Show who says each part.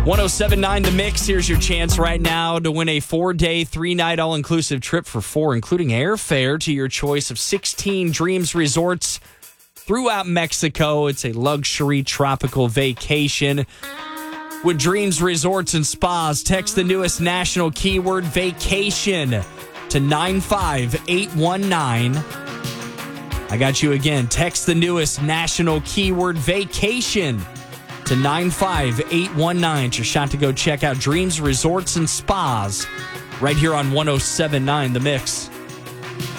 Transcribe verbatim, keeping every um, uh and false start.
Speaker 1: ten seventy-nine The Mix. Here's your chance right now to win a four-day, three-night all-inclusive trip for four, including airfare to your choice of sixteen Dreams resorts throughout Mexico. It's a luxury tropical vacation with Dreams Resorts and Spas. Text the newest national keyword vacation to nine five eight one nine. I got you again. Text the newest national keyword vacation to nine five eight one nine. It's your shot to go check out Dreams Resorts and Spas right here on ten seventy-nine The Mix.